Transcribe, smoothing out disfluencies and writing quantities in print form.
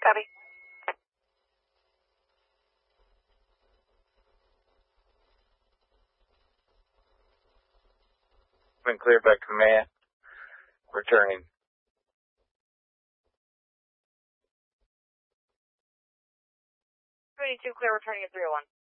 Copy. Been cleared by command. Returning. 22 clear, returning at 301.